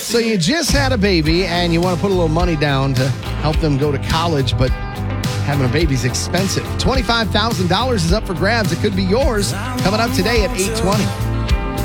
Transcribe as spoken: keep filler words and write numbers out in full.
So you just had a baby and you want to put a little money down to help them go to college, but having a baby's expensive. twenty-five thousand dollars is up for grabs. It could be yours. Coming up today at eight twenty.